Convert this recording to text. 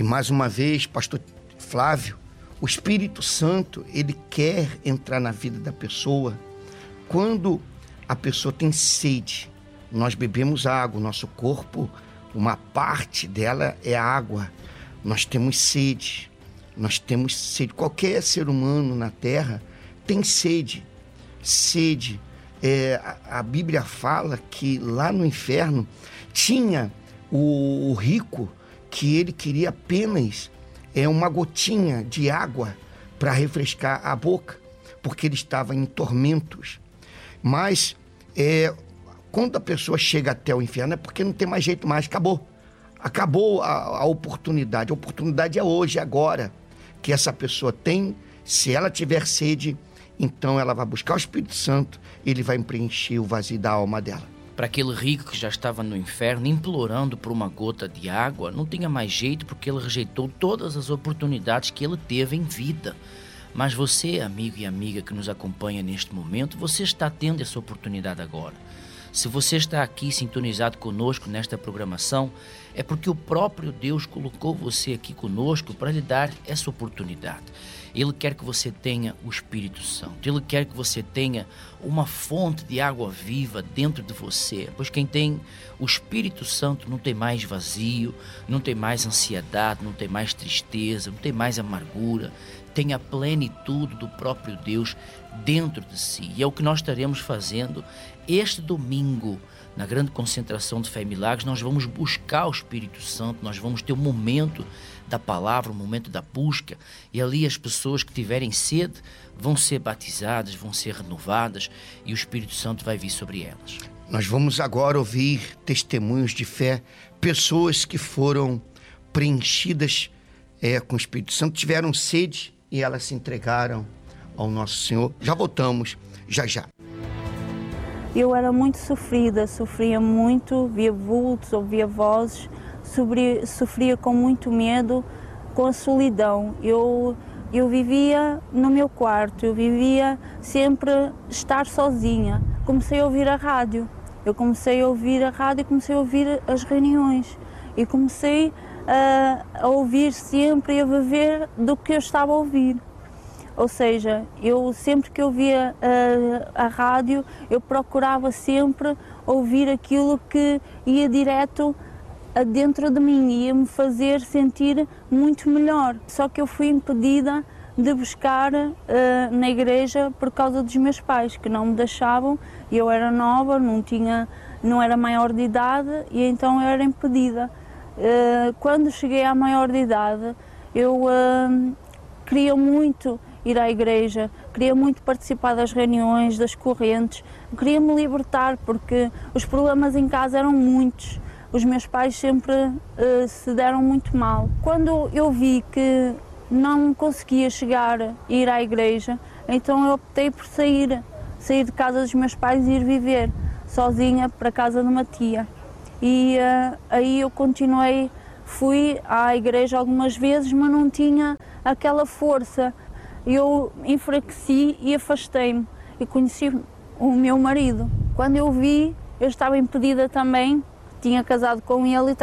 E mais uma vez, pastor Flávio, o Espírito Santo, ele quer entrar na vida da pessoa. Quando a pessoa tem sede, nós bebemos água, o nosso corpo, uma parte dela é água. Nós temos sede, qualquer ser humano na terra tem sede. A Bíblia fala que lá no inferno tinha o rico que ele queria apenas uma gotinha de água para refrescar a boca, porque ele estava em tormentos. Mas quando a pessoa chega até o inferno é porque não tem mais jeito mais, acabou a oportunidade. A oportunidade é hoje, agora, que essa pessoa tem. Se ela tiver sede, então ela vai buscar o Espírito Santo, ele vai preencher o vazio da alma dela. Para aquele rico que já estava no inferno, implorando por uma gota de água, não tinha mais jeito, porque ele rejeitou todas as oportunidades que ele teve em vida. Mas você, amigo e amiga que nos acompanha neste momento, você está tendo essa oportunidade agora. Se você está aqui sintonizado conosco nesta programação, é porque o próprio Deus colocou você aqui conosco para lhe dar essa oportunidade. Ele quer que você tenha o Espírito Santo. Ele quer que você tenha uma fonte de água viva dentro de você. Pois quem tem o Espírito Santo não tem mais vazio, não tem mais ansiedade, não tem mais tristeza, não tem mais amargura. Tem a plenitude do próprio Deus dentro de si. E é o que nós estaremos fazendo este domingo. Na grande concentração de Fé e Milagres, nós vamos buscar o Espírito Santo, nós vamos ter um momento da palavra, um momento da busca, e ali as pessoas que tiverem sede vão ser batizadas, vão ser renovadas, e o Espírito Santo vai vir sobre elas. Nós vamos agora ouvir testemunhos de fé, pessoas que foram preenchidas com o Espírito Santo, tiveram sede e elas se entregaram ao nosso Senhor. Já voltamos, já. Eu era muito sofria muito, via vultos, ouvia vozes, sofria com muito medo, com a solidão. Eu vivia no meu quarto, eu vivia sempre estar sozinha. Comecei a ouvir a rádio, e comecei a ouvir as reuniões e comecei a ouvir sempre e a viver do que eu estava a ouvir. Ou seja, eu sempre que ouvia a rádio, eu procurava sempre ouvir aquilo que ia direto dentro de mim, ia-me fazer sentir muito melhor. Só que eu fui impedida de buscar na igreja por causa dos meus pais, que não me deixavam. Eu era nova, não era maior de idade, e então eu era impedida. Quando cheguei à maior de idade, eu queria muito ir à igreja, queria muito participar das reuniões, das correntes, queria me libertar porque os problemas em casa eram muitos, os meus pais sempre se deram muito mal. Quando eu vi que não conseguia ir à igreja, então eu optei por sair de casa dos meus pais e ir viver sozinha para a casa de uma tia. E aí eu continuei, fui à igreja algumas vezes, mas não tinha aquela força. Eu enfraqueci e afastei-me e conheci o meu marido. Quando eu vi, eu estava impedida também, tinha casado com ele e